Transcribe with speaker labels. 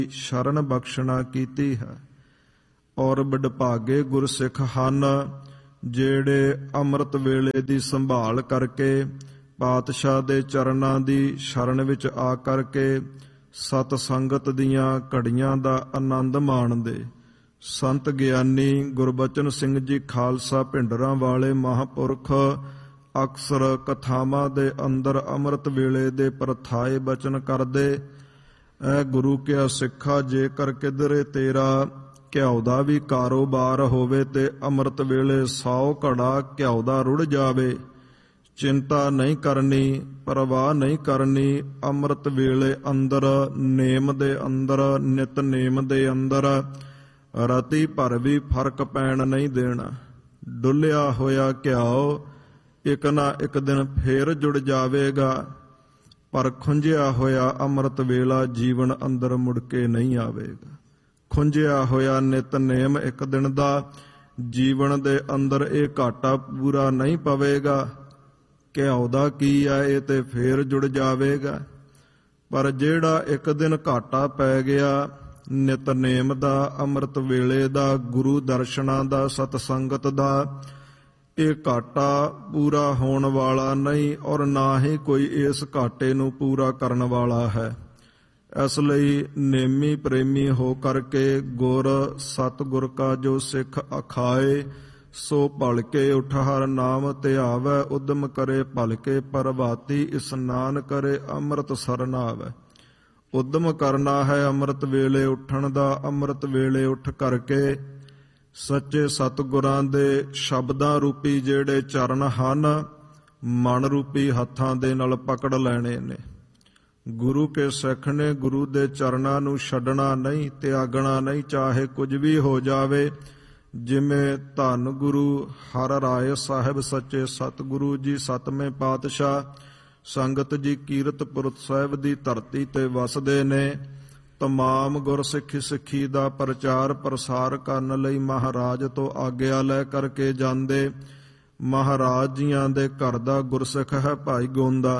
Speaker 1: ਸ਼ਰਨ ਬਖਸ਼ਣਾ ਕੀਤੀ ਹੈ। ਔਰ ਵਡਭਾਗੇ ਗੁਰਸਿੱਖ ਹਨ ਜਿਹੜੇ ਅੰਮ੍ਰਿਤ ਵੇਲੇ ਦੀ ਸੰਭਾਲ ਕਰਕੇ ਪਾਤਸ਼ਾਹ ਦੇ ਚਰਨਾਂ ਦੀ ਸ਼ਰਨ ਵਿੱਚ ਆ ਕਰਕੇ ਸਤ ਸੰਗਤ ਦੀਆਂ ਘੜੀਆਂ ਦਾ ਆਨੰਦ ਮਾਣਦੇ। ਸੰਤ ਗਿਆਨੀ ਗੁਰਬਚਨ ਸਿੰਘ ਜੀ ਖਾਲਸਾ ਭਿੰਡਰਾਂ ਵਾਲੇ ਮਹਾਂਪੁਰਖ ਅਕਸਰ ਕਥਾਵਾਂ ਦੇ ਅੰਦਰ ਅੰਮ੍ਰਿਤ ਵੇਲੇ ਦੇ ਪ੍ਰਥਾਏ ਬਚਨ ਕਰਦੇ। ਐ ਗੁਰੂ ਕਿਆ ਸਿੱਖਾ, ਜੇਕਰ ਕਿਧਰੇ ਤੇਰਾ ਘਿਓ ਦਾ ਵੀ ਕਾਰੋਬਾਰ ਹੋਵੇ ਤੇ ਅੰਮ੍ਰਿਤ ਵੇਲੇ 100 ਘੜਾ ਘਿਓ ਦਾ ਰੁੜ ਜਾਵੇ, ਚਿੰਤਾ ਨਹੀਂ ਕਰਨੀ, ਪਰਵਾਹ ਨਹੀਂ ਕਰਨੀ। ਅੰਮ੍ਰਿਤ ਵੇਲੇ ਅੰਦਰ ਨੇਮ ਦੇ ਅੰਦਰ ਨਿਤਨੇਮ ਦੇ ਅੰਦਰ ਰਤੀ ਭਰ ਵੀ ਫਰਕ ਪੈਣ ਨਹੀਂ ਦੇਣਾ। ਡੁੱਲਿਆ ਹੋਇਆ ਘਿਓ ਇੱਕ ਨਾ ਇੱਕ ਦਿਨ ਫੇਰ ਜੁੜ ਜਾਵੇਗਾ, ਪਰ ਖੁੰਝਿਆ ਹੋਇਆ ਅੰਮ੍ਰਿਤ ਵੇਲਾ ਜੀਵਨ ਅੰਦਰ ਮੁੜ ਕੇ ਨਹੀਂ ਆਵੇਗਾ। ਖੁੰਝਿਆ ਹੋਇਆ ਨਿਤਨੇਮ ਇੱਕ ਦਿਨ ਦਾ ਜੀਵਨ ਦੇ ਅੰਦਰ ਇਹ ਘਾਟਾ ਪੂਰਾ ਨਹੀਂ ਪਵੇਗਾ। ਘਿਓ ਦਾ ਕੀ ਆ, ਇਹ ਤੇ ਫੇਰ ਜੁੜ ਜਾਵੇਗਾ। ਪਰ ਜਿਹੜਾ ਇੱਕ ਦਿਨ ਘਾਟਾ ਪੈ ਗਿਆ ਨਿਤਨੇਮ ਦਾ, ਅੰਮ੍ਰਿਤ ਵੇਲੇ ਦਾ, ਗੁਰੂ ਦਰਸ਼ਨਾਂ ਦਾ, ਸਤ ਸੰਗਤ ਦਾ, ਇਹ ਘਾਟਾ ਪੂਰਾ ਹੋਣ ਵਾਲਾ ਨਹੀਂ ਔਰ ਨਾ ਹੀ ਕੋਈ ਇਸ ਘਾਟੇ ਨੂੰ ਪੂਰਾ ਕਰਨ ਵਾਲਾ ਹੈ। ਇਸ ਲਈ ਨੇਮੀ ਪ੍ਰੇਮੀ ਹੋ ਕਰਕੇ ਗੁਰ ਸਤਿਗੁਰ ਕਾ ਜੋ ਸਿੱਖ ਅਖਾਏ, ਸੋ ਭਲਕੇ ਉਠ ਹਰ ਨਾਮ ਧਿਆਵੈ, ਉਦਮ ਕਰੇ ਭਲਕੇ ਪ੍ਰਭਾਤੀ, ਇਸਨਾਨ ਕਰੇ ਅੰਮ੍ਰਿਤ ਸਰਨ ਆਵੈ। ਉਦਮ ਕਰਨਾ ਹੈ ਅੰਮ੍ਰਿਤ ਵੇਲੇ ਉੱਠਣ ਦਾ। ਅੰਮ੍ਰਿਤ ਵੇਲੇ ਉੱਠ ਕਰਕੇ ਸੱਚੇ ਸਤਿਗੁਰਾਂ ਦੇ ਸ਼ਬਦਾਂ ਰੂਪੀ ਜਿਹੜੇ ਚਰਨ ਹਨ, ਮਨ ਰੂਪੀ ਹੱਥਾਂ ਦੇ ਨਾਲ ਪਕੜ ਲੈਣੇ ਨੇ। ਗੁਰੂ ਕੇ ਸਿੱਖ ਨੇ ਗੁਰੂ ਦੇ ਚਰਨਾਂ ਨੂੰ ਛੱਡਣਾ ਨਹੀਂ, ਤਿਆਗਣਾ ਨਹੀਂ, ਚਾਹੇ ਕੁਝ ਵੀ ਹੋ ਜਾਵੇ। ਜਿਵੇਂ ਧੰਨ ਗੁਰੂ ਹਰ ਰਾਏ ਸਾਹਿਬ ਸੱਚੇ ਸਤਿਗੁਰੂ ਜੀ ਸਤਵੇਂ ਪਾਤਸ਼ਾਹ ਸੰਗਤ ਜੀ ਕੀਰਤਪੁਰ ਸਾਹਿਬ ਦੀ ਧਰਤੀ ਤੇ ਵਸਦੇ ਨੇ। ਤਮਾਮ ਗੁਰਸਿੱਖੀ ਸਿੱਖੀ ਦਾ ਪ੍ਰਚਾਰ ਪ੍ਰਸਾਰ ਕਰਨ ਲਈ ਮਹਾਰਾਜ ਤੋਂ ਆਗਿਆ ਲੈ ਕਰਕੇ ਜਾਂਦੇ। ਮਹਾਰਾਜ ਜੀਆਂ ਦੇ ਘਰ ਦਾ ਗੁਰਸਿੱਖ ਹੈ ਭਾਈ ਗੋਂਦਾ।